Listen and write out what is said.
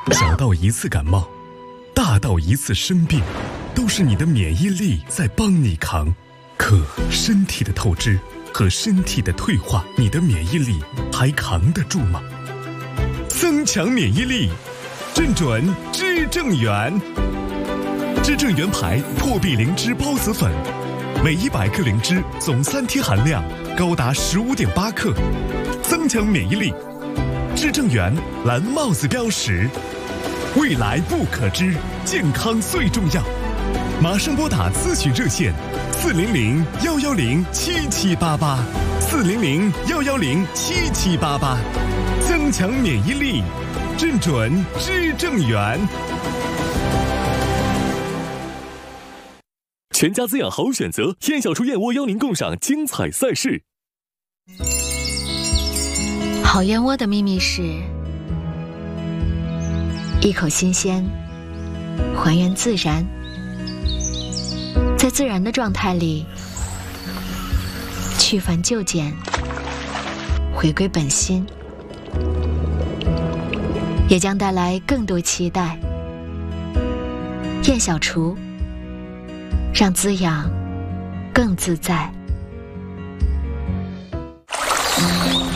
小到一次感冒，大到一次生病，都是你的免疫力在帮你扛。可身体的透支和身体的退化，你的免疫力还扛得住吗？增强免疫力，正准知正元。知正元牌破壁灵芝孢子粉，每100克灵芝总3天含量高达15.8克，增强免疫力。知正元蓝帽子标识，未来不可知，健康最重要。马上拨打咨询热线400-110-7788，400-110-7788，增强免疫力，正准知正元。 全家滋养好选择，燕小厨燕窝邀您共赏精彩赛事。 好燕窝的秘密是一口新鲜，还原自然，在自然的状态里去繁就简，回归本心，也将带来更多期待。燕小厨，让滋养更自在。